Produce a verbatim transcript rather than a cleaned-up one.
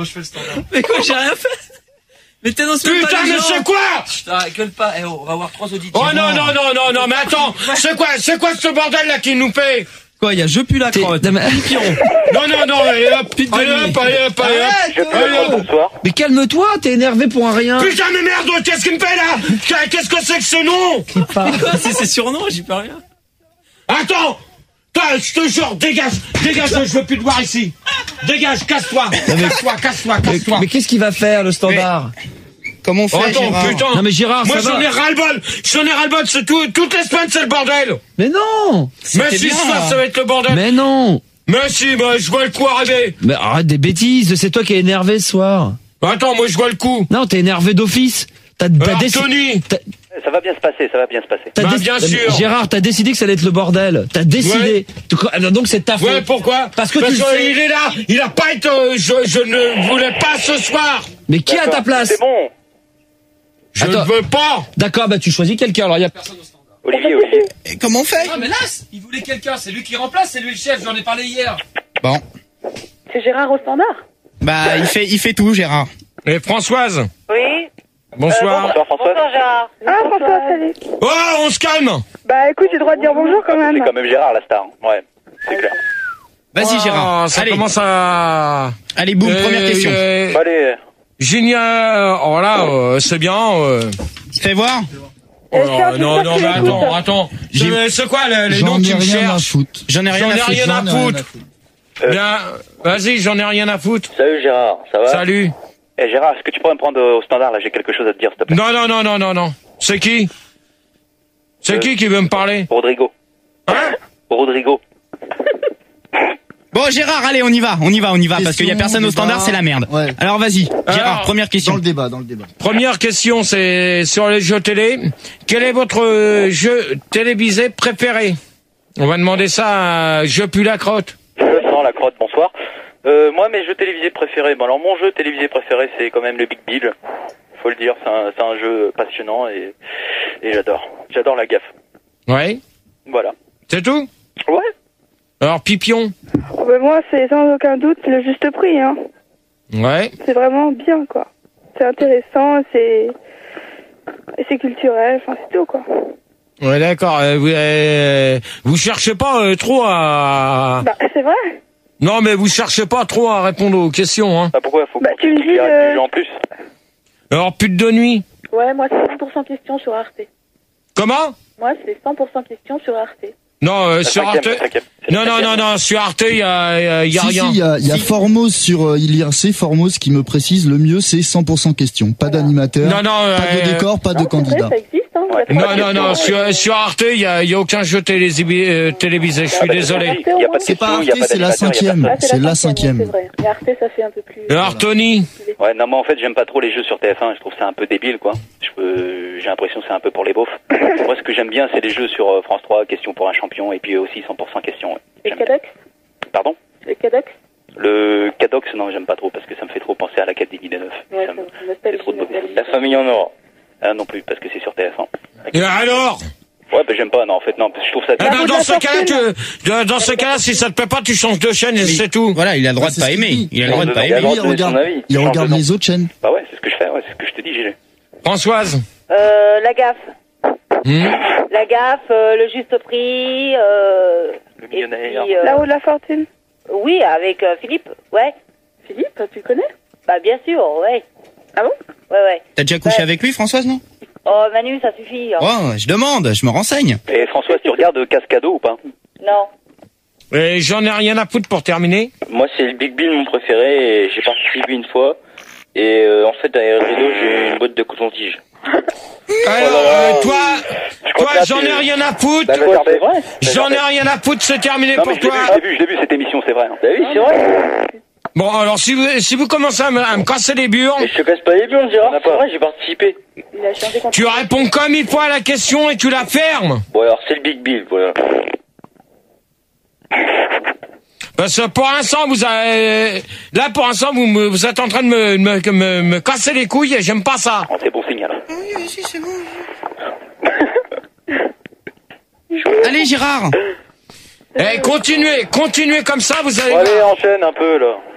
Moi, je fais le standard. Mais quoi, j'ai rien fait. Mais t'annonces même pas Putain, les mais gens. c'est quoi? Putain, gueule pas. Eh, oh, on va avoir trois auditeurs. Oh non, non, non, non, non, mais attends, c'est quoi, c'est quoi ce bordel là qu'il nous fait? Quoi, il y a je pue la crotte. Non, non, non, allez hop, allez hop, allez hop, allez hop, allez hop. Bonsoir. Mais calme-toi, t'es énervé pour un rien. Putain, mais merde, qu'est-ce qu'il me fait là? Qu'est-ce que c'est que ce nom? Mais quoi, c'est ses surnoms, j'y peux rien. Attends! Toi, je te jure, dégage, dégage, je veux plus te voir ici. Dégage, casse-toi, casse-toi, casse-toi, casse-toi. Mais qu'est-ce qu'il va faire, le standard? Comment on fait, Oh, attends, Gérard? putain. Non mais Gérard, Moi ça j'en va. ai ras-le-bol, j'en ai ras-le-bol, c'est tout, toutes les semaines c'est le bordel. Mais non. Mais si ce soir ça va être le bordel. Mais non. Mais si, bah, je vois le coup arriver. Mais arrête des bêtises, c'est toi qui es énervé ce soir. Attends, moi je vois le coup. Non, t'es énervé d'office. T'as t'as Alors, décidé. Tony, t'as- Ça va bien se passer, ça va bien se passer. t'as Bah, déc- bien sûr. Gérard, t'as décidé que ça allait être le bordel. T'as décidé. Alors, donc c'est ta faute. ouais, pourquoi? Parce que tu le sais. il est là, il a pas été, euh, je, je ne voulais pas ce soir. Mais qui est à ta place? C'est bon. Je Attends. ne veux pas. D'accord, bah tu choisis quelqu'un. Alors il y a personne au standard. Olivier, Olivier. Et comment on fait? Non, mais là, il voulait quelqu'un. C'est lui qui remplace, c'est lui le chef. J'en ai parlé hier. Bon. C'est Gérard au standard? Bah, il fait, il fait tout, Gérard. Et Françoise, Oui. bonsoir. Bonsoir François. Gérard. Ah, François, salut. Oh, on se calme. Bah écoute, j'ai le droit de dire bonjour quand même. C'est quand même Gérard la star. Ouais, c'est clair. Vas-y, Gérard. Oh, ça Allez. commence à... Allez, boum, Euh, première question. euh, Allez. Génial. Oh là, euh, c'est bien. Euh... Fais voir. Oh là, non, non, mais attends, attends. C'est c'est quoi les, les noms J'en ai qui me rien à cherchent? foutre. J'en ai rien J'en à ai foutre. rien à J'en ai foutre. Bien, vas-y, j'en ai rien à foutre. Salut Gérard, ça va? Salut. Eh Gérard, est-ce que tu pourrais me prendre au standard là? J'ai quelque chose à te dire, s'il te plaît. Non, non, non, non, non, non. C'est qui? C'est Euh, qui qui veut me parler? Rodrigo. Hein? Rodrigo. Bon, Gérard, allez, on y va, on y va, on y va, parce Question, qu'il y a personne au débat. standard, c'est la merde. Ouais. Alors vas-y, Gérard, Alors, première Dans question. le débat, dans le débat. Première question, c'est sur les jeux télé. Quel est votre euh, jeu télévisé préféré? On va demander ça à Je pue la crotte. Je sens la crotte, bonsoir. Euh, moi, mes jeux télévisés préférés. Bon, alors mon jeu télévisé préféré, c'est quand même le Big Bill. Faut le dire, c'est un, c'est un jeu passionnant et, et j'adore. J'adore la gaffe. Ouais. Voilà. C'est tout? Ouais. Alors, Pipion? Oh, bah, moi, c'est sans aucun doute le juste prix. Hein. Ouais. C'est vraiment bien, quoi. C'est intéressant, c'est... Et c'est culturel, enfin c'est tout, quoi. Ouais, d'accord. Euh, vous, euh, vous cherchez pas euh, trop à... Bah, c'est vrai. Non, mais vous cherchez pas trop à répondre aux questions, hein. Bah, pourquoi faut Bah, qu'on tu me qu'il dis, y a euh, du jeu en plus? Alors, pute de nuit. Ouais, moi, c'est cent pour cent question sur Arte. Comment? Moi, c'est cent pour cent question sur Arte. Non, euh, La sur cinquième, Arte... la cinquième. C'est la Non, non, non, cinquième. non, sur Arte, il y a, y a, y a si, rien. si, il y a, il y a Formose sur euh, I R C, Formose qui me précise le mieux c'est cent pour cent question. Pas d'animateur, Non, non, pas de euh, décor, pas de Non, c'est vrai, candidat. ça existe, hein. Ouais. Il y a trois Non, non, non, questions. sur, sur Arte, il y a, y a aucun jeu télévisé, euh, télévisé, je suis bah, désolé. Il y a pas de C'est pas question, il y a Arte, pas c'est la d'animateur, il y a cinquième. personne. Ah, C'est la cinquième. C'est vrai. Mais Arte, ça fait un peu plus... Alors, Tony? Ouais, non, mais en fait, j'aime pas trop les jeux sur T F un. Je trouve ça un peu débile, quoi. Je peux, j'ai l'impression que c'est un peu pour les beaufs. Moi, ce que j'aime bien, c'est les jeux sur euh, France trois, question pour un champion, et puis aussi cent pour cent question. Ouais. Le J'aime bien. Cadox Pardon? Le Cadox Le Cadox, non, j'aime pas trop parce que ça me fait trop penser à l'Académie des Neufs. Ouais, Ça me- c'est nostalgie, c'est trop de beauf. nostalgie. La famille en or. Ah, non plus, parce que c'est sur T F un. Et alors? Ouais, bah, j'aime pas, non, en fait, non, parce que je trouve ça Eh ben, route dans de la ce cas-là, fortune. tu, dans- dans ce cas-là, si ça te plaît pas, tu changes de chaîne et c'est tout. Voilà, il a le droit Ah, de c'est pas ce qu'il aimer. dit. Il a le droit de pas Il a le aimer. droit Il de donner son regarde, avis. il Change regarde de nom. les autres chaînes. Bah ouais, c'est ce que je fais, ouais, c'est ce que je te dis, Gilles. Françoise? Euh, la gaffe. Hmm? La gaffe, euh, le juste prix, euh... Le et millionnaire. puis, euh, La haut de la fortune. Oui, avec euh, Philippe, ouais. Philippe, tu le connais? Bah bien sûr, ouais. Ah bon? Ouais, ouais. T'as déjà couché Ouais. avec lui, Françoise, non? Oh, Manu, ça suffit. hein. Oh, je demande, je me renseigne. Et François, tu regardes Cascado ou pas? Non. Et j'en ai rien à foutre pour terminer. Moi, c'est le Big Bill, mon préféré, et j'ai participé une fois. Et euh, en fait, derrière le rideau, j'ai une boîte de coton-tige. Alors, euh, toi, toi, j'en ai rien à foutre. Bah, bah, c'est vrai. J'en ai rien à foutre, c'est terminé Non, mais pour je l'ai vu, toi. je l'ai vu, je l'ai vu cette émission, c'est vrai. Bah oui, c'est vrai. Bon, alors si vous, si vous commencez à me, à me casser les burnes, Mais je te casse pas les burnes, Gérard, c'est vrai, j'ai participé. Il a changé tu réponds comme il faut à la question et tu la fermes. Bon, alors, c'est le Big Bill, voilà. Parce que pour l'instant, vous avez, là, pour l'instant, vous, me- vous êtes en train de me, me, me, me casser les couilles et j'aime pas ça. Oh, c'est bon signal. Oui, si, c'est bon. Allez, Gérard. Eh, continuez, continuez comme ça, vous allez Bon, allez, voir. enchaîne un peu, là.